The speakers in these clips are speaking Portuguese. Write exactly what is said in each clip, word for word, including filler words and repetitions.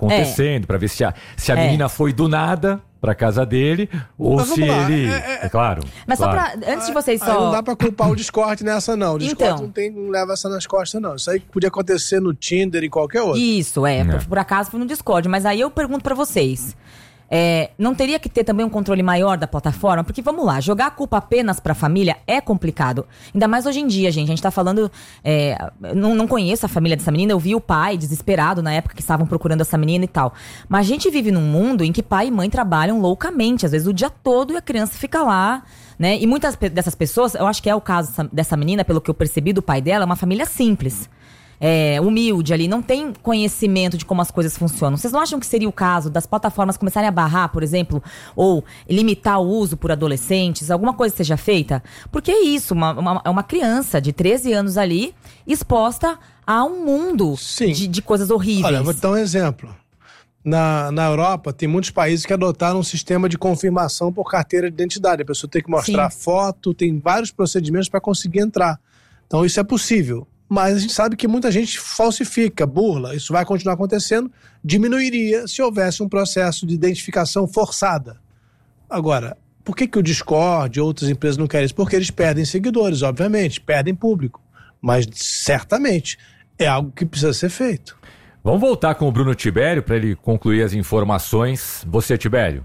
acontecendo, é. para ver se a, se a é. menina foi do nada pra casa dele, ou Mas se ele... É, é, é claro. Mas claro. só pra... Antes de vocês só... Aí não dá pra culpar o Discord nessa, não. O Discord então, não, tem, não leva essa nas costas, não. Isso aí podia acontecer no Tinder e qualquer outro. Isso, é. é. Por, por acaso foi no Discord. Mas aí eu pergunto pra vocês. É, não teria que ter também um controle maior da plataforma? Porque, vamos lá, jogar a culpa apenas pra família é complicado. Ainda mais hoje em dia, gente. A gente tá falando... É, não, não conheço a família dessa menina. Eu vi o pai desesperado na época que estavam procurando essa menina e tal. Mas a gente vive num mundo em que pai e mãe trabalham loucamente. Às vezes o dia todo e a criança fica lá, né? E muitas dessas pessoas, eu acho que é o caso dessa menina, pelo que eu percebi do pai dela, é uma família simples. É, humilde ali, não tem conhecimento de como as coisas funcionam. Vocês não acham que seria o caso das plataformas começarem a barrar, por exemplo, ou limitar o uso por adolescentes, alguma coisa seja feita? Porque é isso, uma, uma, uma criança de treze anos ali, exposta a um mundo de, de coisas horríveis. Olha, vou te dar um exemplo. Na, na Europa, tem muitos países que adotaram um sistema de confirmação por carteira de identidade. A pessoa tem que mostrar Sim. foto, tem vários procedimentos para conseguir entrar. Então isso é possível. Mas a gente sabe que muita gente falsifica, burla. Isso vai continuar acontecendo. Diminuiria se houvesse um processo de identificação forçada. Agora, por que, que o Discord e outras empresas não querem isso? Porque eles perdem seguidores, obviamente, perdem público. Mas, certamente, é algo que precisa ser feito. Vamos voltar com o Bruno Tibério para ele concluir as informações. Você, Tibério?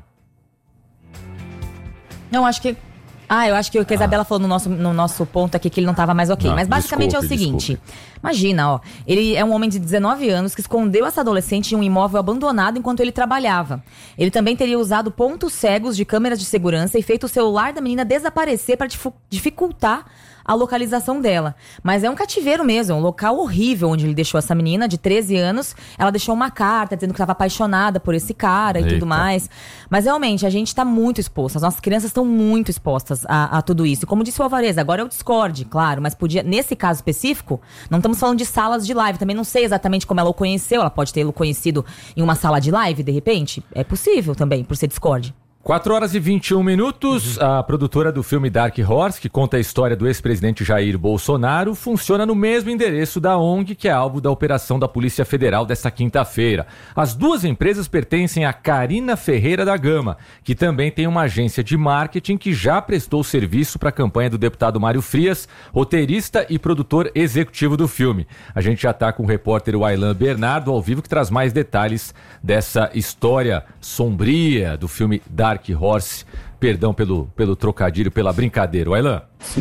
Não, acho que... Ah, eu acho que o que a Isabela ah. falou no nosso, no nosso ponto aqui, que ele não estava mais ok. Não, Mas basicamente desculpe, é o seguinte. Desculpe. Imagina, ó. Ele é um homem de dezenove anos que escondeu essa adolescente em um imóvel abandonado enquanto ele trabalhava. Ele também teria usado pontos cegos de câmeras de segurança e feito o celular da menina desaparecer para dificultar a localização dela. Mas é um cativeiro mesmo, é um local horrível onde ele deixou essa menina de treze anos. Ela deixou uma carta dizendo que estava apaixonada por esse cara e Eita. tudo mais. Mas realmente, a gente está muito exposto. As nossas crianças estão muito expostas a, a tudo isso. E como disse o Alvarez, agora é o Discord, claro. Mas podia, nesse caso específico, não estamos falando de salas de live. Também não sei exatamente como ela o conheceu. Ela pode ter o conhecido em uma sala de live, de repente. É possível também, por ser Discord. quatro horas e vinte e um minutos, uhum. A produtora do filme Dark Horse, que conta a história do ex-presidente Jair Bolsonaro, funciona no mesmo endereço da O N G, que é alvo da operação da Polícia Federal desta quinta-feira. As duas empresas pertencem a Carina Ferreira da Gama, que também tem uma agência de marketing que já prestou serviço para a campanha do deputado Mário Frias, roteirista e produtor executivo do filme. A gente já está com o repórter Wailan Bernardo ao vivo, que traz mais detalhes dessa história sombria do filme Dark Horse. Perdão pelo, pelo trocadilho, pela brincadeira. Wailan.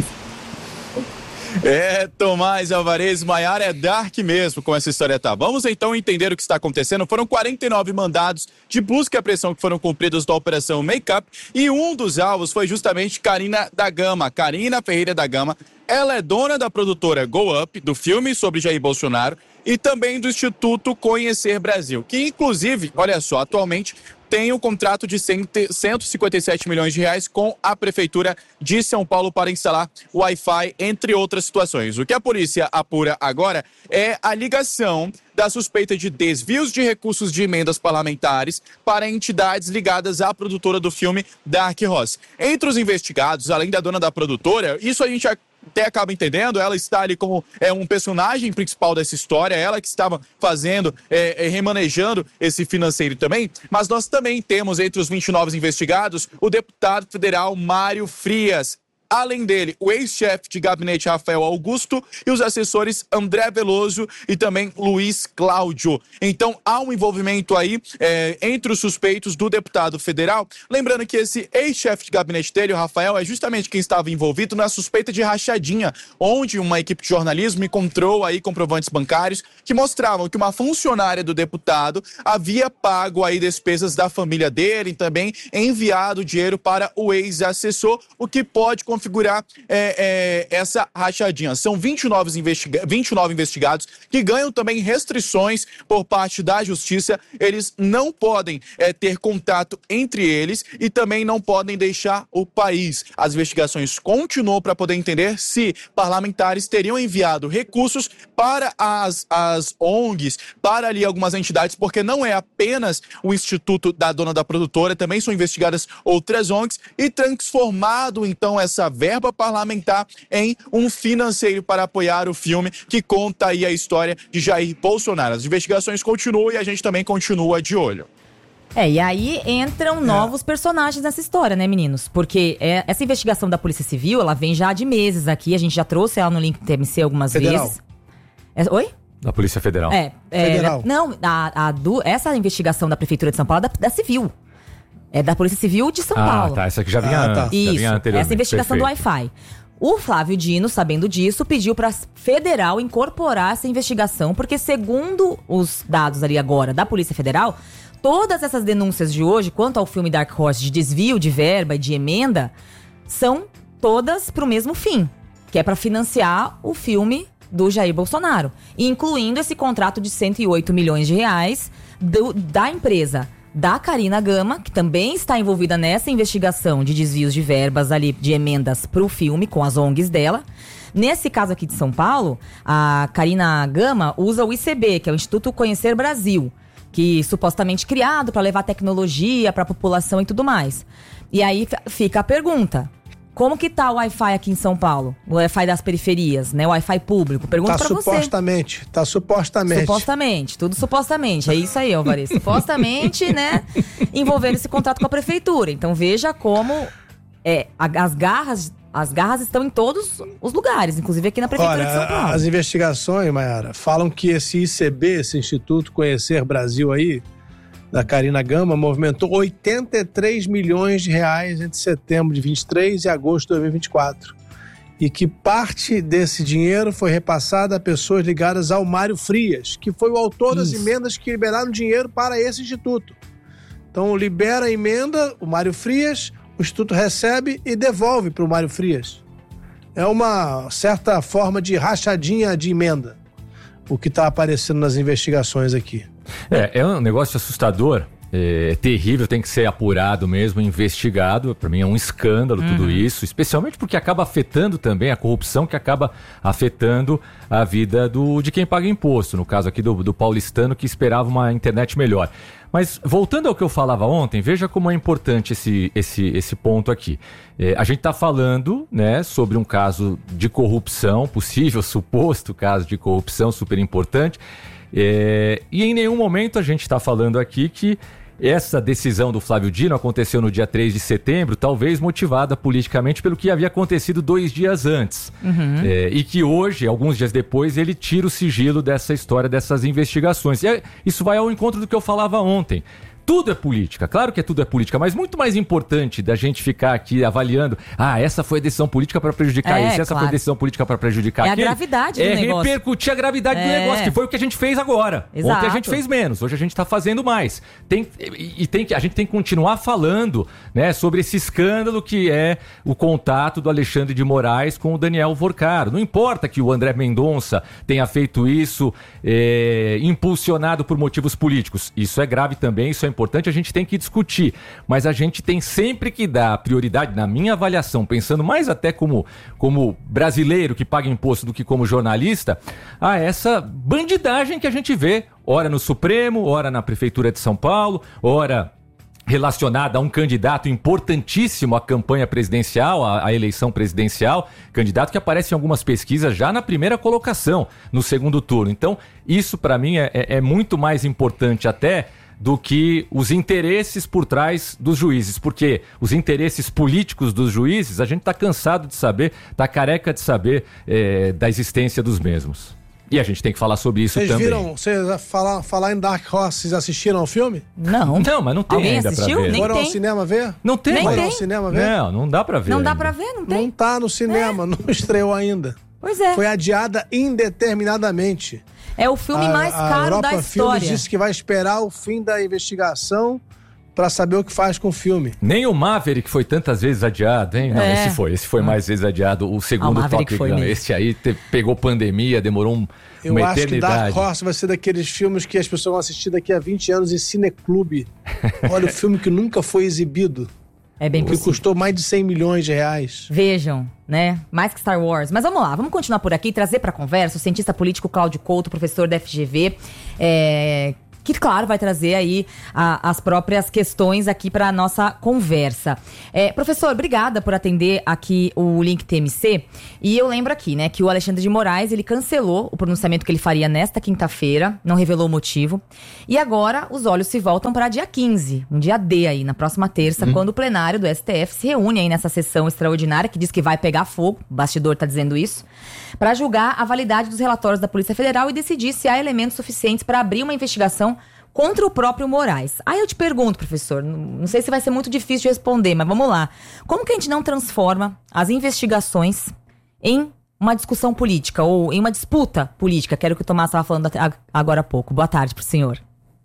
É, Tomás Alvarez, Maiara, é dark mesmo como essa história tá. Vamos então entender o que está acontecendo. Foram quarenta e nove mandados de busca e apreensão que foram cumpridos da Operação Make-up e um dos alvos foi justamente Carina da Gama, Carina Ferreira da Gama. Ela é dona da produtora Go Up, do filme sobre Jair Bolsonaro, e também do Instituto Conhecer Brasil, que inclusive, olha só, atualmente tem um contrato de cento e cinquenta e sete milhões de reais com a Prefeitura de São Paulo para instalar Wi-Fi, entre outras situações. O que a polícia apura agora é a ligação da suspeita de desvios de recursos de emendas parlamentares para entidades ligadas à produtora do filme Dark Horse. Entre os investigados, além da dona da produtora, isso a gente até acaba entendendo, ela está ali como é, um personagem principal dessa história, ela que estava fazendo, é, é, remanejando esse financeiro também, mas nós também temos entre os vinte e nove investigados o deputado federal Mário Frias. Além dele, o ex-chefe de gabinete Rafael Augusto e os assessores André Veloso e também Luiz Cláudio. Então, há um envolvimento aí é, entre os suspeitos do deputado federal. Lembrando que esse ex-chefe de gabinete dele, o Rafael, é justamente quem estava envolvido na suspeita de rachadinha, onde uma equipe de jornalismo encontrou aí comprovantes bancários que mostravam que uma funcionária do deputado havia pago aí despesas da família dele e também enviado dinheiro para o ex-assessor, o que pode configurar é, é, essa rachadinha. São vinte e nove, investiga- vinte e nove investigados que ganham também restrições por parte da justiça. Eles não podem é, ter contato entre eles e também não podem deixar o país. As investigações continuam para poder entender se parlamentares teriam enviado recursos para as, as O N Gs, para ali algumas entidades, porque não é apenas o Instituto da dona da produtora, também são investigadas outras O N Gs e transformado então essa essa verba parlamentar em um financeiro para apoiar o filme que conta aí a história de Jair Bolsonaro. As investigações continuam e a gente também continua de olho. É, e aí entram novos é. personagens nessa história, né, meninos? Porque é, essa investigação da Polícia Civil, ela vem já de meses aqui, a gente já trouxe ela no Link T M C algumas Federal. vezes. É, oi? Da Polícia Federal. É. é Federal. Não, a, a do, essa investigação da Prefeitura de São Paulo é da, da Civil. É da Polícia Civil de São ah, Paulo. Ah, tá, essa aqui já vinha, ah, tá. antes, já vinha anteriormente. Essa investigação Perfeito. do Wi-Fi. O Flávio Dino, sabendo disso, pediu para a Federal incorporar essa investigação, porque segundo os dados ali agora da Polícia Federal, todas essas denúncias de hoje, quanto ao filme Dark Horse de desvio de verba e de emenda, são todas para o mesmo fim, que é para financiar o filme do Jair Bolsonaro, incluindo esse contrato de cento e oito milhões de reais do, da empresa da Carina Gama, que também está envolvida nessa investigação de desvios de verbas ali, de emendas para o filme, com as O N Gs dela. Nesse caso aqui de São Paulo, a Carina Gama usa o I C B, que é o Instituto Conhecer Brasil, que supostamente criado para levar tecnologia para a população e tudo mais. E aí fica a pergunta: como que tá o Wi-Fi aqui em São Paulo? O Wi-Fi das periferias, né? O Wi-Fi público. Pergunto tá pra você. supostamente, tá supostamente. Supostamente, tudo supostamente. É isso aí, Alvarez. Supostamente, né? Envolvendo esse contrato com a prefeitura. Então veja como é, as garras... As garras estão em todos os lugares, inclusive aqui na Prefeitura Olha, de São Paulo. As investigações, Mayara, falam que esse I C B, esse Instituto Conhecer Brasil aí, da Carina Gama, movimentou oitenta e três milhões de reais entre setembro de vinte e três e agosto de dois mil e vinte e quatro. E que parte desse dinheiro foi repassada a pessoas ligadas ao Mário Frias, que foi o autor das Isso. emendas que liberaram dinheiro para esse instituto. Então, libera a emenda, o Mário Frias, o Instituto recebe e devolve para o Mário Frias. É uma certa forma de rachadinha de emenda, o que está aparecendo nas investigações aqui. É, é um negócio assustador, é, terrível, tem que ser apurado mesmo, investigado. Para mim é um escândalo uhum. tudo isso, especialmente porque acaba afetando também a corrupção, que acaba afetando a vida do, de quem paga imposto, no caso aqui do, do paulistano que esperava uma internet melhor. Mas voltando ao que eu falava ontem, veja como é importante esse, esse, esse ponto aqui. É, a gente está falando, né, sobre um caso de corrupção, possível, suposto caso de corrupção super importante, é, e em nenhum momento a gente está falando aqui que essa decisão do Flávio Dino aconteceu no dia três de setembro, talvez motivada politicamente pelo que havia acontecido dois dias antes. Uhum. É, e que hoje, alguns dias depois, ele tira o sigilo dessa história, dessas investigações. E é, isso vai ao encontro do que eu falava ontem. Tudo é política, claro que é tudo é política, mas muito mais importante da gente ficar aqui avaliando, ah, essa foi a decisão política para prejudicar é, esse, essa claro. foi a decisão política para prejudicar é aquele. É a gravidade é do negócio. É repercutir a gravidade é. do negócio, que foi o que a gente fez agora. Exato. Ontem a gente fez menos, hoje a gente está fazendo mais. Tem, e tem que, a gente tem que continuar falando, né, sobre esse escândalo que é o contato do Alexandre de Moraes com o Daniel Vorcaro. Não importa que o André Mendonça tenha feito isso é, impulsionado por motivos políticos. Isso é grave também, isso é importante, a gente tem que discutir, mas a gente tem sempre que dar prioridade, na minha avaliação, pensando mais até como, como brasileiro que paga imposto do que como jornalista, a essa bandidagem que a gente vê, ora no Supremo, ora na Prefeitura de São Paulo, ora relacionada a um candidato importantíssimo à campanha presidencial, à, à eleição presidencial, candidato que aparece em algumas pesquisas já na primeira colocação, no segundo turno. Então, isso para mim é, é, é muito mais importante até do que os interesses por trás dos juízes, porque os interesses políticos dos juízes, a gente está cansado de saber, está careca de saber é, da existência dos mesmos. E a gente tem que falar sobre isso Vocês também. Vocês viram, vocês falar, falar em Dark Horse, vocês assistiram ao filme? Não. Não, mas não tem Alguém ainda assistiu? pra ver. Nem Foram tem. ao cinema ver? Não tem. Nem Foram tem. ao cinema ver? Não, não dá pra ver. Não dá ainda. pra ver? Não tem? Não tá no cinema, é. não estreou ainda. Pois é. Foi adiada indeterminadamente. É o filme a, mais a caro Europa da história. Filmes disse que vai esperar o fim da investigação pra saber o que faz com o filme. Nem o Maverick foi tantas vezes adiado, hein? Não, É. esse foi. Esse foi mais vezes adiado. O segundo Ah, o Maverick Top foi Gun. mesmo. Esse aí te, pegou pandemia, demorou um, Eu uma acho que Dark eternidade. Horse vai ser daqueles filmes que as pessoas vão assistir daqui a vinte anos em cineclube. Olha, o filme que nunca foi exibido. É bem Que possível. custou mais de cem milhões de reais. Vejam, né? Mais que Star Wars. Mas vamos lá, vamos continuar por aqui, trazer para conversa o cientista político Cláudio Couto, professor da F G V, é, que, claro, vai trazer aí a, as próprias questões aqui para a nossa conversa. É, professor, obrigada por atender aqui o Link T M C. E eu lembro aqui, né, que o Alexandre de Moraes, ele cancelou o pronunciamento que ele faria nesta quinta-feira, não revelou o motivo. E agora os olhos se voltam para dia quinze, um dia D aí, na próxima terça, hum. quando o plenário do S T F se reúne aí nessa sessão extraordinária, que diz que vai pegar fogo, o bastidor está dizendo isso, para julgar a validade dos relatórios da Polícia Federal e decidir se há elementos suficientes para abrir uma investigação contra o próprio Moraes. Aí eu te pergunto, professor, não sei se vai ser muito difícil de responder, mas vamos lá. Como que a gente não transforma as investigações em uma discussão política ou em uma disputa política? Que era o que o Tomás estava falando agora há pouco. Boa tarde para o senhor.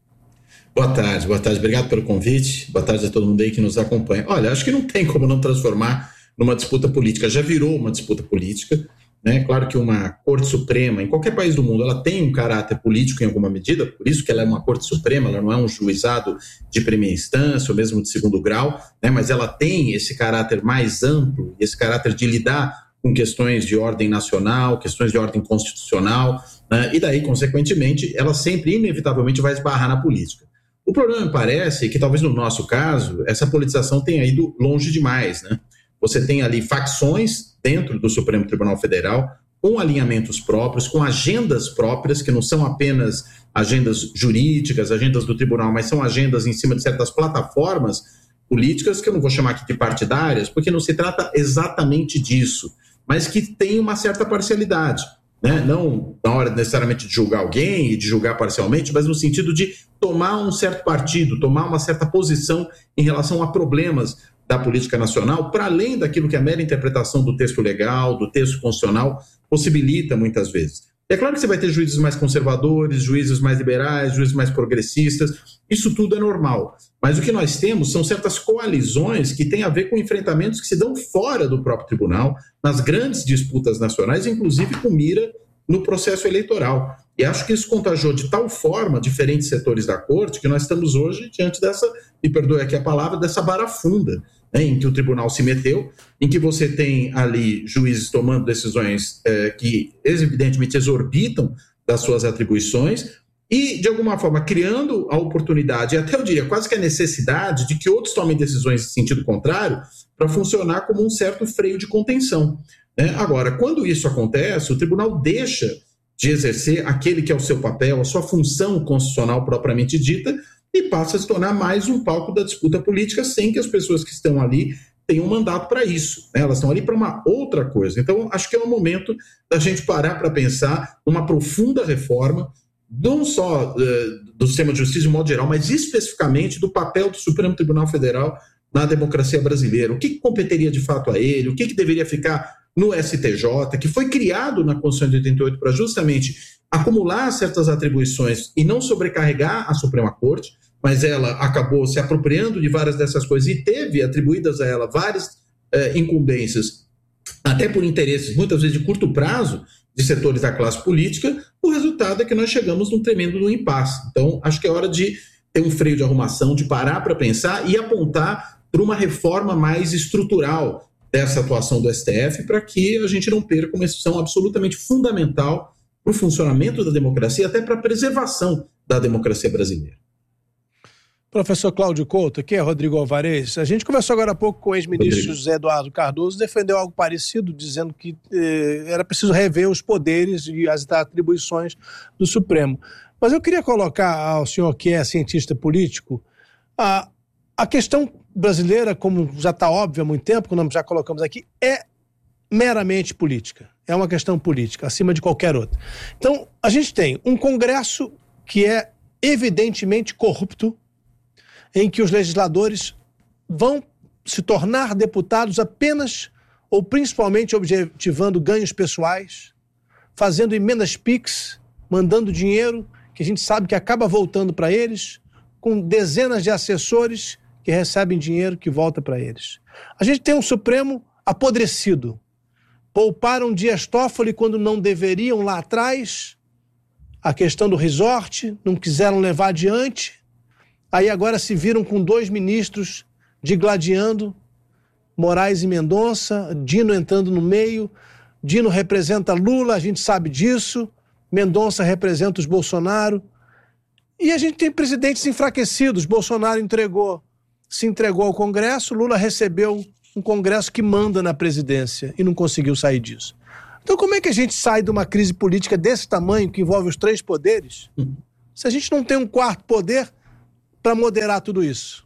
Boa tarde, boa tarde. Obrigado pelo convite. Boa tarde a todo mundo aí que nos acompanha. Olha, acho que não tem como não transformar numa disputa política. Já virou uma disputa política. Né? Claro que uma Corte Suprema, em qualquer país do mundo, ela tem um caráter político em alguma medida, por isso que ela é uma Corte Suprema, ela não é um juizado de primeira instância ou mesmo de segundo grau, né? Mas ela tem esse caráter mais amplo, esse caráter de lidar com questões de ordem nacional, questões de ordem constitucional, né? E daí, consequentemente, ela sempre, inevitavelmente, vai esbarrar na política. O problema, me parece, é que talvez no nosso caso, essa politização tenha ido longe demais, né? Você tem ali facções dentro do Supremo Tribunal Federal, com alinhamentos próprios, com agendas próprias, que não são apenas agendas jurídicas, agendas do tribunal, mas são agendas em cima de certas plataformas políticas, que eu não vou chamar aqui de partidárias, porque não se trata exatamente disso, mas que tem uma certa parcialidade, né? Não na hora necessariamente de julgar alguém e de julgar parcialmente, mas no sentido de tomar um certo partido, tomar uma certa posição em relação a problemas da política nacional, para além daquilo que a mera interpretação do texto legal, do texto constitucional, possibilita muitas vezes. É claro que você vai ter juízes mais conservadores, juízes mais liberais, juízes mais progressistas, isso tudo é normal. Mas o que nós temos são certas coalizões que têm a ver com enfrentamentos que se dão fora do próprio tribunal, nas grandes disputas nacionais, inclusive com mira no processo eleitoral. E acho que isso contagiou de tal forma diferentes setores da corte que nós estamos hoje diante dessa, me perdoe aqui a palavra, dessa barafunda, né, em que o tribunal se meteu, em que você tem ali juízes tomando decisões é, que evidentemente exorbitam das suas atribuições e, de alguma forma, criando a oportunidade, e até eu diria quase que a necessidade de que outros tomem decisões em sentido contrário para funcionar como um certo freio de contenção. Né? Agora, quando isso acontece, o tribunal deixa de exercer aquele que é o seu papel, a sua função constitucional propriamente dita, e passa a se tornar mais um palco da disputa política, sem que as pessoas que estão ali tenham um mandato para isso, né? Elas estão ali para uma outra coisa. Então, acho que é o momento da gente parar para pensar numa profunda reforma, não só uh, do sistema de justiça de modo geral, mas especificamente do papel do Supremo Tribunal Federal na democracia brasileira. O que, que competeria de fato a ele, o que, que deveria ficar no S T J, que foi criado na Constituição de oitenta e oito para justamente acumular certas atribuições e não sobrecarregar a Suprema Corte, mas ela acabou se apropriando de várias dessas coisas e teve atribuídas a ela várias eh, incumbências, até por interesses, muitas vezes de curto prazo, de setores da classe política. O resultado é que nós chegamos num tremendo impasse. Então, acho que é hora de ter um freio de arrumação, de parar para pensar e apontar para uma reforma mais estrutural dessa atuação do S T F, para que a gente não perca uma instituição absolutamente fundamental para o funcionamento da democracia, até para a preservação da democracia brasileira. Professor Cláudio Couto, aqui é Rodrigo Alvarez. A gente conversou agora há pouco com o ex-ministro Rodrigo. José Eduardo Cardoso, defendeu algo parecido, dizendo que eh, era preciso rever os poderes e as atribuições do Supremo. Mas eu queria colocar ao senhor, que é cientista político, a, a questão brasileira, como já está óbvio há muito tempo, como nós já colocamos aqui, é meramente política. É uma questão política, acima de qualquer outra. Então, a gente tem um Congresso que é evidentemente corrupto, em que os legisladores vão se tornar deputados apenas ou principalmente objetivando ganhos pessoais, fazendo emendas Pix, mandando dinheiro que a gente sabe que acaba voltando para eles, com dezenas de assessores que recebem dinheiro que volta para eles. A gente tem um Supremo apodrecido. Pouparam Dias Toffoli quando não deveriam lá atrás, a questão do resort, não quiseram levar adiante. Aí agora se viram com dois ministros digladiando, Moraes e Mendonça, Dino entrando no meio. Dino representa Lula, a gente sabe disso. Mendonça representa os Bolsonaro. E a gente tem presidentes enfraquecidos. Bolsonaro entregou, se entregou ao Congresso, Lula recebeu um Congresso que manda na presidência e não conseguiu sair disso. Então como é que a gente sai de uma crise política desse tamanho, que envolve os três poderes, se a gente não tem um quarto poder para moderar tudo isso?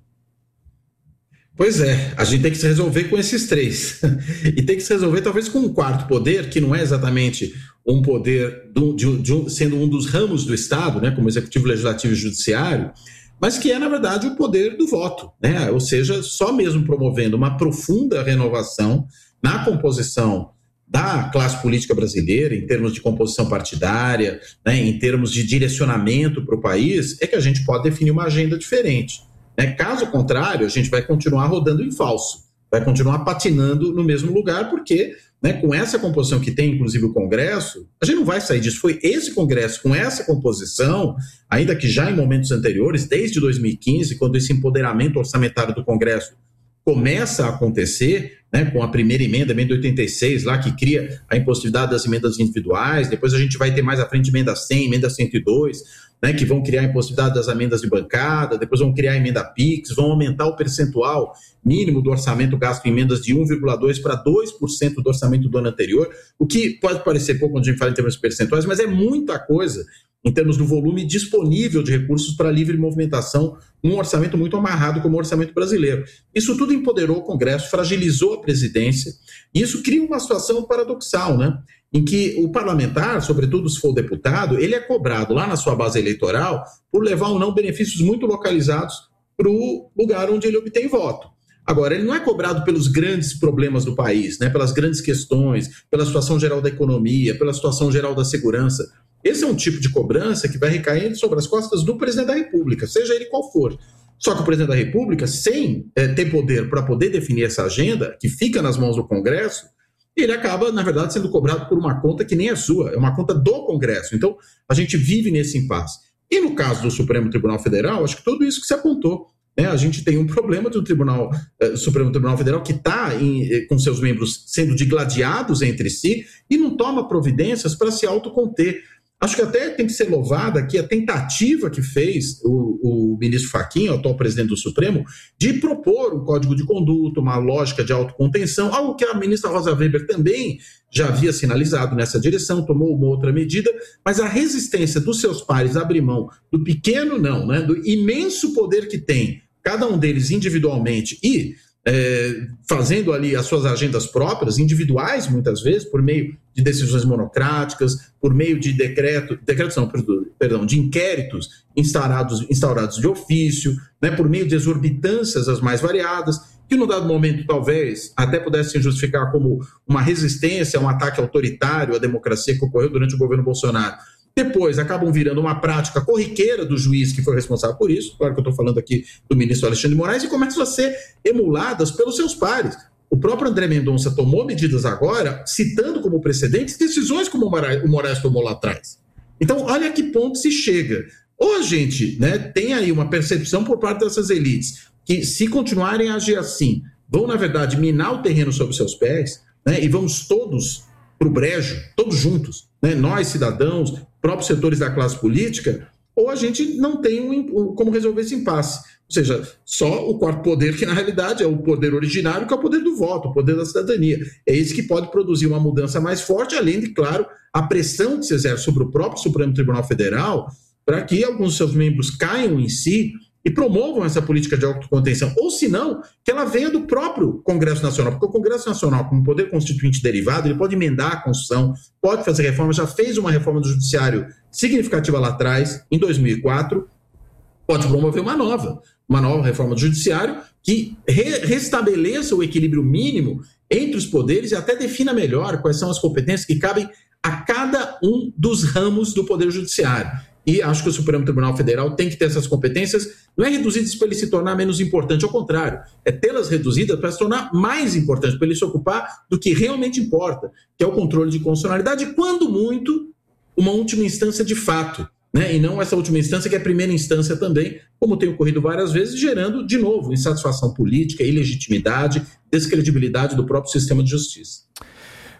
Pois é, a gente tem que se resolver com esses três. E tem que se resolver talvez com um quarto poder, que não é exatamente um poder do, de, de, sendo um dos ramos do Estado, né, como Executivo, Legislativo e Judiciário, mas que é, na verdade, o poder do voto, né? Ou seja, só mesmo promovendo uma profunda renovação na composição da classe política brasileira, em termos de composição partidária, né, em termos de direcionamento para o país, é que a gente pode definir uma agenda diferente. Né? Caso contrário, a gente vai continuar rodando em falso, vai continuar patinando no mesmo lugar, porque, né, com essa composição que tem, inclusive, o Congresso, a gente não vai sair disso. Foi esse Congresso, com essa composição, ainda que já em momentos anteriores, desde dois mil e quinze, quando esse empoderamento orçamentário do Congresso começa a acontecer, né, com a primeira emenda, a emenda oitenta e seis, lá que cria a impossibilidade das emendas individuais, depois a gente vai ter mais à frente emenda cem, emenda cento e dois, né, que vão criar a impossibilidade das emendas de bancada, depois vão criar a emenda PIX, vão aumentar o percentual mínimo do orçamento gasto em emendas de um vírgula dois por cento para dois por cento do orçamento do ano anterior, o que pode parecer pouco quando a gente fala em termos percentuais, mas é muita coisa em termos do volume disponível de recursos para livre movimentação, um orçamento muito amarrado como o orçamento brasileiro. Isso tudo empoderou o Congresso, fragilizou a presidência, e isso cria uma situação paradoxal, né? Em que o parlamentar, sobretudo se for o deputado, ele é cobrado lá na sua base eleitoral por levar ou não benefícios muito localizados para o lugar onde ele obtém voto. Agora, ele não é cobrado pelos grandes problemas do país, né? Pelas grandes questões, pela situação geral da economia, pela situação geral da segurança. Esse é um tipo de cobrança que vai recair sobre as costas do presidente da República, seja ele qual for. Só que o presidente da República, sem é, ter poder para poder definir essa agenda, que fica nas mãos do Congresso, ele acaba, na verdade, sendo cobrado por uma conta que nem é sua, é uma conta do Congresso. Então, a gente vive nesse impasse. E no caso do Supremo Tribunal Federal, acho que tudo isso que se apontou. Né? A gente tem um problema do Tribunal, eh, Supremo Tribunal Federal que está eh, com seus membros sendo digladiados entre si e não toma providências para se autoconter. Acho que até tem que ser louvada aqui a tentativa que fez o, o ministro Fachin, o atual presidente do Supremo, de propor um código de conduta, uma lógica de autocontenção, algo que a ministra Rosa Weber também já havia sinalizado nessa direção, tomou uma outra medida, mas a resistência dos seus pares a abrir mão do pequeno não, né, do imenso poder que tem, cada um deles individualmente e É, fazendo ali as suas agendas próprias, individuais muitas vezes, por meio de decisões monocráticas, por meio de decreto, decretos não, perdão, de inquéritos instaurados, instaurados de ofício, né, por meio de exorbitâncias as mais variadas, que num dado momento talvez até pudessem justificar como uma resistência a um ataque autoritário à democracia que ocorreu durante o governo Bolsonaro. Depois acabam virando uma prática corriqueira do juiz que foi responsável por isso, claro que eu estou falando aqui do ministro Alexandre de Moraes, e começam a ser emuladas pelos seus pares. O próprio André Mendonça tomou medidas agora, citando como precedentes decisões como o Moraes tomou lá atrás. Então, olha a que ponto se chega. Ou a gente, né, tem aí uma percepção por parte dessas elites que, se continuarem a agir assim, vão, na verdade, minar o terreno sob seus pés, né, e vamos todos para o brejo, todos juntos, né, nós, cidadãos, próprios setores da classe política, ou a gente não tem um, como resolver esse impasse. Ou seja, só o quarto poder, que na realidade é o poder originário, que é o poder do voto, o poder da cidadania. É esse que pode produzir uma mudança mais forte, além de, claro, a pressão que se exerce sobre o próprio Supremo Tribunal Federal para que alguns de seus membros caiam em si e promovam essa política de autocontenção, ou se não, que ela venha do próprio Congresso Nacional, porque o Congresso Nacional, como poder constituinte derivado, ele pode emendar a Constituição, pode fazer reformas, já fez uma reforma do Judiciário significativa lá atrás, em dois mil e quatro, pode promover uma nova, uma nova reforma do Judiciário que re- restabeleça o equilíbrio mínimo entre os poderes e até defina melhor quais são as competências que cabem a cada um dos ramos do Poder Judiciário. E acho que o Supremo Tribunal Federal tem que ter essas competências, não é reduzidas para ele se tornar menos importante, ao contrário, é tê-las reduzidas para se tornar mais importante, para ele se ocupar do que realmente importa, que é o controle de constitucionalidade, quando muito, uma última instância de fato, né? E não essa última instância que é a primeira instância também, como tem ocorrido várias vezes, gerando, de novo, insatisfação política, ilegitimidade, descredibilidade do próprio sistema de justiça.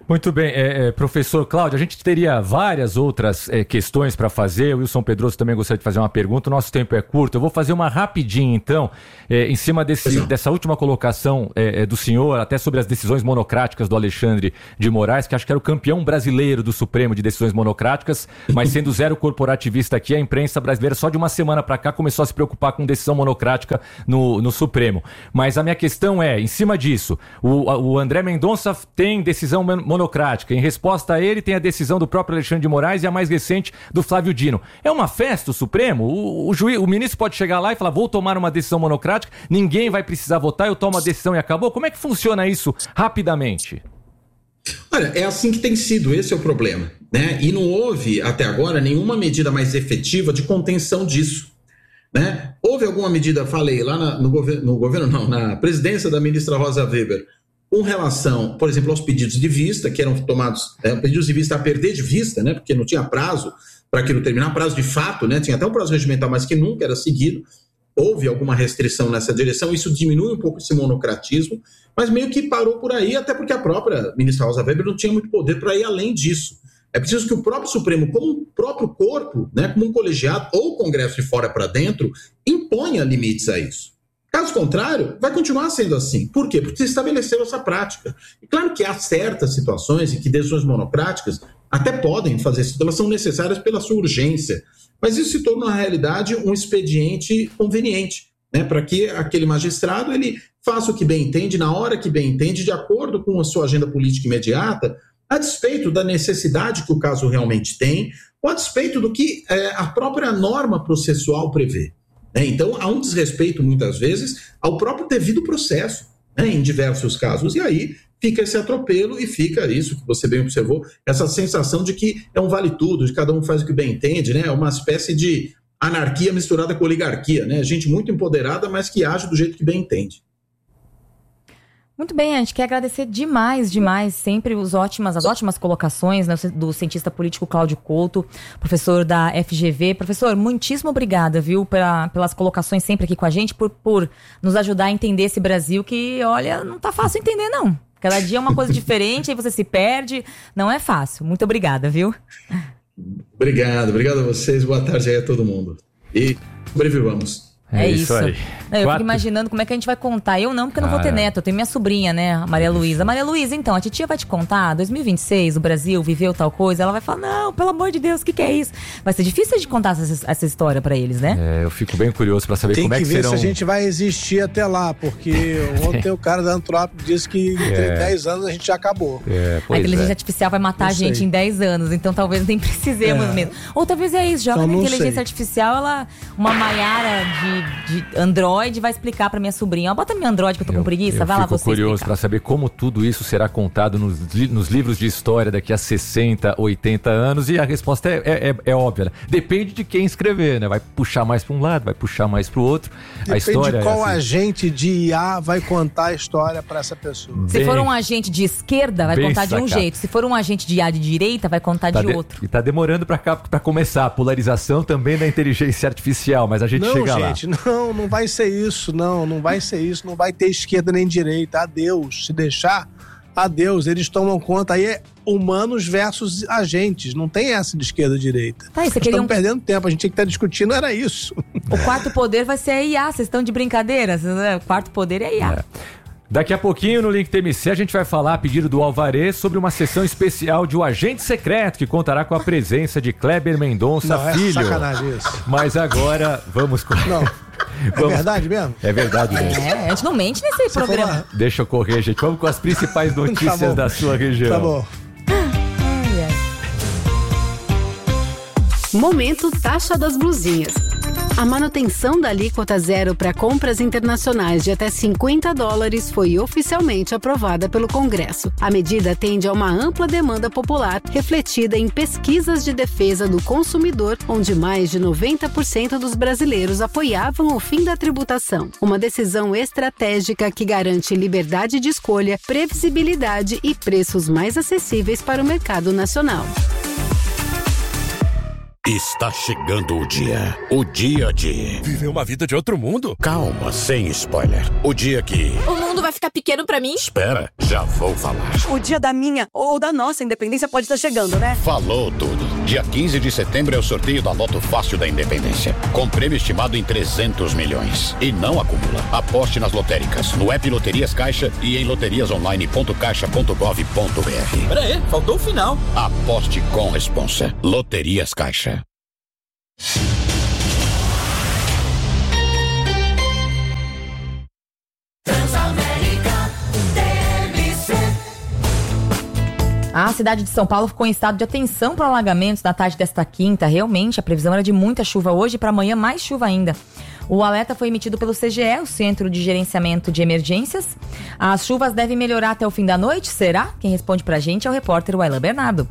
Muito bem, é, é, professor Cláudio, a gente teria várias outras é, questões para fazer. O Wilson Pedroso também gostaria de fazer uma pergunta. O nosso tempo é curto. Eu vou fazer uma rapidinho, então, é, em cima desse, dessa última colocação é, é, do senhor, até sobre as decisões monocráticas do Alexandre de Moraes, que acho que era o campeão brasileiro do Supremo de decisões monocráticas, mas sendo zero corporativista aqui, a imprensa brasileira só de uma semana para cá começou a se preocupar com decisão monocrática no, no Supremo. Mas a minha questão é, em cima disso, o, o André Mendonça tem decisão monocrática. monocrática. Em resposta a ele, tem a decisão do próprio Alexandre de Moraes e a mais recente do Flávio Dino. É uma festa o Supremo? O, o, juiz, o ministro pode chegar lá e falar, vou tomar uma decisão monocrática, ninguém vai precisar votar, eu tomo a decisão e acabou? Como é que funciona isso rapidamente? Olha, é assim que tem sido, esse é o problema, né? E não houve, até agora, nenhuma medida mais efetiva de contenção disso, né? Houve alguma medida, falei, lá na, no, governo, no governo, não, na presidência da ministra Rosa Weber, com relação, por exemplo, aos pedidos de vista, que eram tomados, é, pedidos de vista a perder de vista, né, porque não tinha prazo para aquilo terminar, prazo de fato, né, tinha até um prazo regimental, mas que nunca era seguido. Houve alguma restrição nessa direção, isso diminui um pouco esse monocratismo, mas meio que parou por aí, até porque a própria ministra Rosa Weber não tinha muito poder para ir além disso. É preciso que o próprio Supremo, como um próprio corpo, né, como um colegiado ou o Congresso de fora para dentro, imponha limites a isso. Caso contrário, vai continuar sendo assim. Por quê? Porque se estabeleceu essa prática. E claro que há certas situações em que decisões monocráticas até podem fazer isso, elas são necessárias pela sua urgência, mas isso se torna, na realidade, um expediente conveniente, né, para que aquele magistrado ele faça o que bem entende, na hora que bem entende, de acordo com a sua agenda política imediata, a despeito da necessidade que o caso realmente tem, ou a despeito do que é, a própria norma processual prevê. Então, há um desrespeito, muitas vezes, ao próprio devido processo, né, em diversos casos. E aí fica esse atropelo e fica isso que você bem observou, essa sensação de que é um vale-tudo, de cada um faz o que bem entende, né? É uma espécie de anarquia misturada com oligarquia, né? Gente muito empoderada, mas que age do jeito que bem entende. Muito bem, a gente quer agradecer demais, demais, sempre os ótimas, as ótimas colocações, né, do cientista político Cláudio Couto, professor da F G V. Professor, muitíssimo obrigada, viu, pela, pelas colocações sempre aqui com a gente, por, por nos ajudar a entender esse Brasil que, olha, não tá fácil entender, não. Cada dia é uma coisa diferente, aí você se perde, não é fácil. Muito obrigada, viu? Obrigado, obrigado a vocês, boa tarde aí a todo mundo. E sobrevivamos. É, é isso. isso. Aí. Eu Quatro... fico imaginando como é que a gente vai contar. Eu não, porque eu não ah, vou ter neto. Eu tenho minha sobrinha, né, a Maria Luísa. Maria Luísa, então, a titia vai te contar. dois mil e vinte e seis, o Brasil viveu tal coisa. Ela vai falar, não, pelo amor de Deus, o que, que é isso? Vai ser difícil de contar essa, essa história pra eles, né? É, eu fico bem curioso pra saber Tem como é que serão... Tem que ver se a gente vai existir até lá. Porque ontem o cara da Antrópico disse que é. em dez anos a gente já acabou. É, a inteligência é. artificial vai matar não a gente sei. em dez anos. Então talvez nem precisemos é. mesmo. Ou talvez é isso. Joga então, na inteligência sei. artificial, ela, uma Maiara de, de Android vai explicar pra minha sobrinha. Ó, bota minha Android que eu tô eu, com preguiça, vai lá você. Eu fico curioso explicar. pra saber como tudo isso será contado nos, li- nos livros de história daqui a sessenta, oitenta anos. E a resposta é, é, é, é óbvia, né? Depende de quem escrever, né? Vai puxar mais pra um lado, vai puxar mais pro outro. Depende a história de qual é assim. agente de I A vai contar a história pra essa pessoa. Se Bem, for um agente de esquerda, vai contar de um sacado. jeito. Se for um agente de I A de direita, vai contar tá de, de outro. E tá demorando pra, cá, pra começar a polarização também da inteligência artificial, mas a gente não, chega gente, lá. Não, gente, não, não vai ser isso, não. Não vai ser isso, não vai ter esquerda nem direita. Adeus. Se deixar, adeus. Eles tomam conta. Aí é humanos versus agentes. Não tem essa de esquerda e direita. Tá, Estamos um... perdendo tempo. A gente tinha que estar discutindo, era isso. O quarto poder vai ser a I A. Vocês estão de brincadeira? O quarto poder é a I A. É. Daqui a pouquinho, no Link T M C, a gente vai falar, a pedido do Alvarez, sobre uma sessão especial de O Agente Secreto, que contará com a presença de Kleber Mendonça não, Filho. É sacanagem isso. Mas agora, vamos... Com... Não. Vamos... É verdade mesmo? É verdade mesmo. É, a gente não mente nesse Você programa. Falar... Deixa eu correr, gente. Vamos com as principais notícias tá da sua região. Tá bom. Ai, ai. Momento Taxa das Blusinhas. A manutenção da alíquota zero para compras internacionais de até cinquenta dólares foi oficialmente aprovada pelo Congresso. A medida atende a uma ampla demanda popular, refletida em pesquisas de defesa do consumidor, onde mais de noventa por cento dos brasileiros apoiavam o fim da tributação. Uma decisão estratégica que garante liberdade de escolha, previsibilidade e preços mais acessíveis para o mercado nacional. Está chegando o dia. O dia de... Viver uma vida de outro mundo? Calma, sem spoiler. O dia que... O mundo vai ficar pequeno pra mim? Espera, já vou falar. O dia da minha ou da nossa independência pode estar chegando, né? Falou tudo. Dia quinze de setembro é o sorteio da Loto Fácil da Independência. Com prêmio estimado em trezentos milhões. E não acumula. Aposte nas lotéricas, no app Loterias Caixa e em loterias online ponto caixa ponto gov ponto br. Pera aí, faltou o final. Aposte com responsa. Loterias Caixa. A cidade de São Paulo ficou em estado de atenção para alagamentos na tarde desta quinta. Realmente, a previsão era de muita chuva hoje e para amanhã mais chuva ainda. O alerta foi emitido pelo C G E, o Centro de Gerenciamento de Emergências. As chuvas devem melhorar até o fim da noite, será? Quem responde pra gente é o repórter Wailan Bernardo.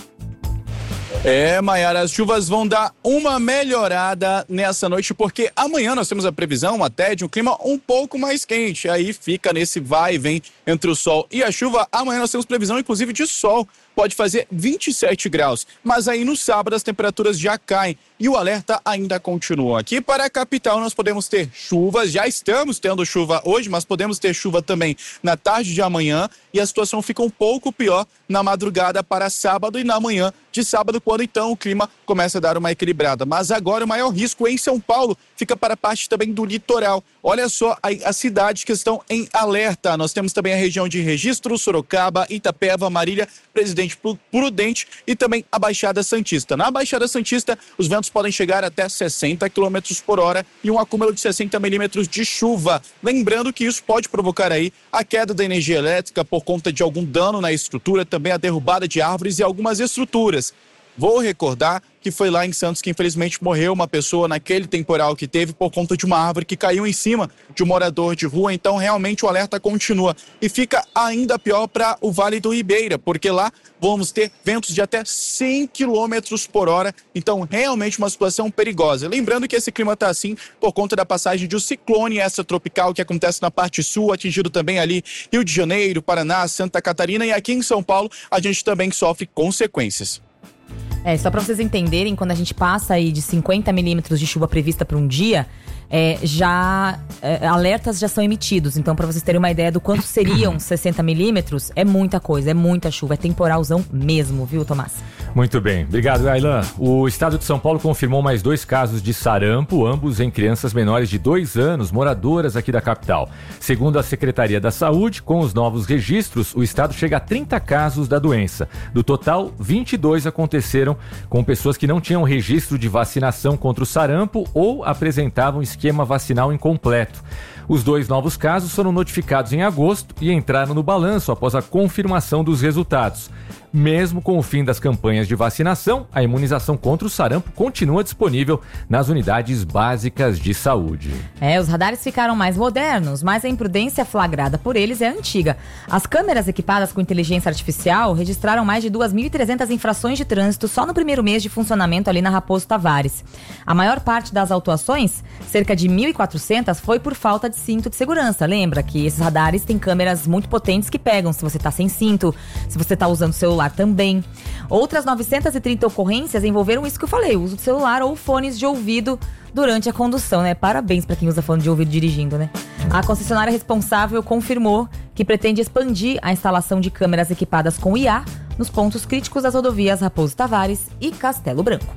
É, Maiara, as chuvas vão dar uma melhorada nessa noite, porque amanhã nós temos a previsão até de um clima um pouco mais quente. Aí fica nesse vai e vem entre o sol e a chuva. Amanhã nós temos previsão, inclusive, de sol. Pode fazer vinte e sete graus, mas aí no sábado as temperaturas já caem e o alerta ainda continua. Aqui para a capital nós podemos ter chuvas, já estamos tendo chuva hoje, mas podemos ter chuva também na tarde de amanhã e a situação fica um pouco pior na madrugada para sábado e na manhã de sábado, quando então o clima começa a dar uma equilibrada. Mas agora o maior risco em São Paulo fica para a parte também do litoral. Olha só as cidades que estão em alerta. Nós temos também a região de Registro, Sorocaba, Itapeva, Marília, Presidente Prudente e também a Baixada Santista. Na Baixada Santista, os ventos podem chegar até sessenta quilômetros por hora e um acúmulo de sessenta milímetros de chuva. Lembrando que isso pode provocar aí a queda da energia elétrica por conta de algum dano na estrutura, também a derrubada de árvores e algumas estruturas. Vou recordar que foi lá em Santos que infelizmente morreu uma pessoa naquele temporal que teve por conta de uma árvore que caiu em cima de um morador de rua. Então realmente o alerta continua e fica ainda pior para o Vale do Ribeira, porque lá vamos ter ventos de até cem quilômetros por hora. Então realmente uma situação perigosa. Lembrando que esse clima está assim por conta da passagem de um ciclone extratropical que acontece na parte sul, atingindo também ali Rio de Janeiro, Paraná, Santa Catarina, e aqui em São Paulo a gente também sofre consequências. É, só para vocês entenderem, quando a gente passa aí de cinquenta milímetros de chuva prevista para um dia, é, já é, alertas já são emitidos. Então, para vocês terem uma ideia do quanto seriam sessenta milímetros, é muita coisa, é muita chuva, é temporalzão mesmo, viu, Tomás? Muito bem, obrigado, Wailan. O estado de São Paulo confirmou mais dois casos de sarampo, ambos em crianças menores de dois anos, moradoras aqui da capital. Segundo a Secretaria da Saúde, com os novos registros, o estado chega a trinta casos da doença. Do total, vinte e dois aconteceram com pessoas que não tinham registro de vacinação contra o sarampo ou apresentavam esquema vacinal incompleto. Os dois novos casos foram notificados em agosto e entraram no balanço após a confirmação dos resultados. Mesmo com o fim das campanhas de vacinação, a imunização contra o sarampo continua disponível nas unidades básicas de saúde. É, os radares ficaram mais modernos, mas a imprudência flagrada por eles é antiga. As câmeras equipadas com inteligência artificial registraram mais de duas mil e trezentas infrações de trânsito só no primeiro mês de funcionamento ali na Raposo Tavares. A maior parte das autuações, cerca de mil e quatrocentas, foi por falta de cinto de segurança. Lembra que esses radares têm câmeras muito potentes que pegam se você está sem cinto, se você está usando o celular também. Outras novecentas e trinta ocorrências envolveram isso que eu falei, o uso do celular ou fones de ouvido durante a condução, né? Parabéns para quem usa fone de ouvido dirigindo, né? A concessionária responsável confirmou que pretende expandir a instalação de câmeras equipadas com I A nos pontos críticos das rodovias Raposo Tavares e Castelo Branco.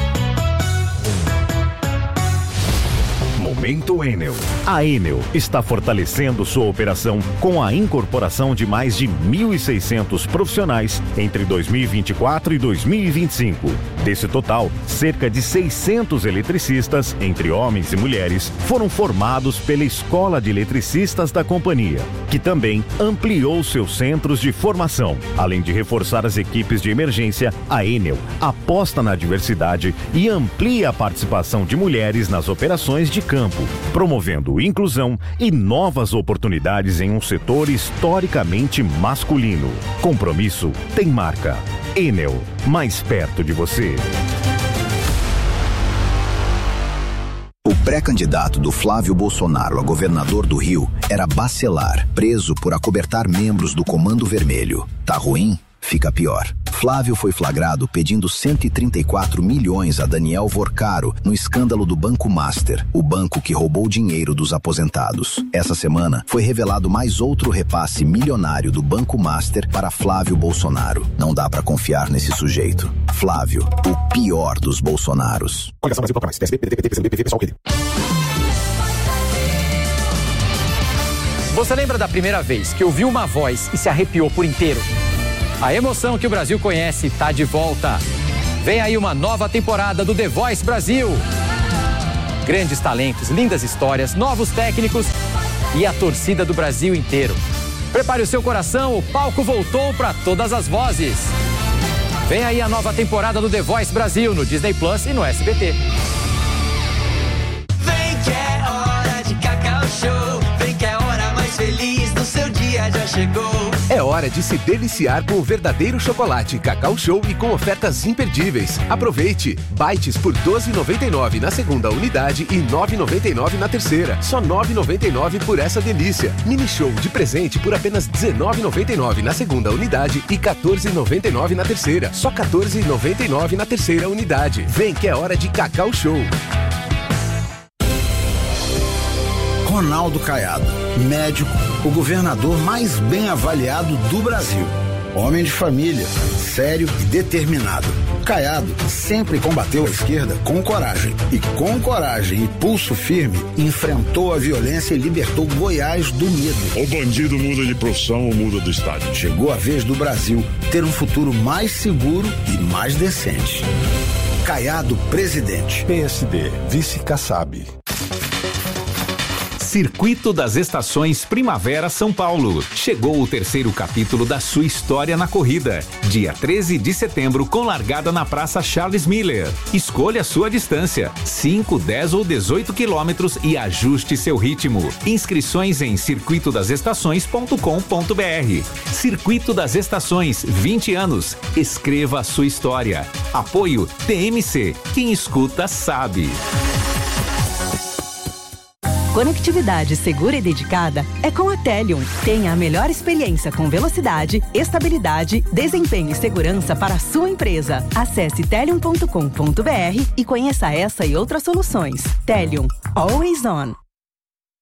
Momento Enel. A Enel está fortalecendo sua operação com a incorporação de mais de mil e seiscentos profissionais entre dois mil e vinte e quatro e dois mil e vinte e cinco. Desse total, cerca de seiscentos eletricistas, entre homens e mulheres, foram formados pela Escola de Eletricistas da companhia, que também ampliou seus centros de formação. Além de reforçar as equipes de emergência, a Enel aposta na diversidade e amplia a participação de mulheres nas operações de campo, promovendo inclusão e novas oportunidades em um setor historicamente masculino. Compromisso tem marca. Enel, mais perto de você. O pré-candidato do Flávio Bolsonaro a governador do Rio era Bacelar, preso por acobertar membros do Comando Vermelho. Tá ruim? Fica pior. Flávio foi flagrado pedindo cento e trinta e quatro milhões a Daniel Vorcaro no escândalo do Banco Master, o banco que roubou dinheiro dos aposentados. Essa semana foi revelado mais outro repasse milionário do Banco Master para Flávio Bolsonaro. Não dá pra confiar nesse sujeito. Flávio, o pior dos Bolsonaros. Você lembra da primeira vez que ouviu uma voz e se arrepiou por inteiro? A emoção que o Brasil conhece está de volta. Vem aí uma nova temporada do The Voice Brasil. Grandes talentos, lindas histórias, novos técnicos e a torcida do Brasil inteiro. Prepare o seu coração, o palco voltou para todas as vozes. Vem aí a nova temporada do The Voice Brasil no Disney Plus e no S B T. Vem que é hora de Cacau Show. Vem que é hora mais feliz do seu dia já chegou. É hora de se deliciar com o verdadeiro chocolate Cacau Show e com ofertas imperdíveis. Aproveite! Bites por doze reais e noventa e nove centavos na segunda unidade e nove reais e noventa e nove centavos na terceira. Só nove reais e noventa e nove centavos por essa delícia. Mini Show de presente por apenas dezenove reais e noventa e nove centavos na segunda unidade e quatorze reais e noventa e nove centavos na terceira. Só quatorze reais e noventa e nove centavos na terceira unidade. Vem que é hora de Cacau Show. Ronaldo Caiado, médico, o governador mais bem avaliado do Brasil. Homem de família, sério e determinado. Caiado sempre combateu a esquerda com coragem. E com coragem e pulso firme, enfrentou a violência e libertou Goiás do medo. O bandido muda de profissão ou muda do estado. Chegou a vez do Brasil ter um futuro mais seguro e mais decente. Caiado, presidente. P S D, vice Kassab. Circuito das Estações Primavera São Paulo. Chegou o terceiro capítulo da sua história na corrida. Dia treze de setembro, com largada na Praça Charles Miller. Escolha a sua distância, cinco, dez ou dezoito quilômetros e ajuste seu ritmo. Inscrições em circuito das estações ponto com ponto br. Circuito das Estações, vinte anos. Escreva a sua história. Apoio T M C. Quem escuta sabe. Conectividade segura e dedicada é com a Telium. Tenha a melhor experiência com velocidade, estabilidade, desempenho e segurança para a sua empresa. Acesse telium ponto com ponto br e conheça essa e outras soluções. Telium, always on.